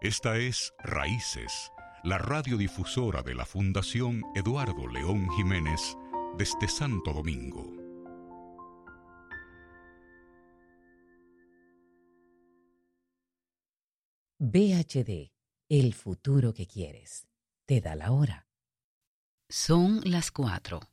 Esta es Raíces, la radiodifusora de la Fundación Eduardo León Jiménez desde Santo Domingo. VHD, el futuro que quieres. Te da la hora. Son las 4.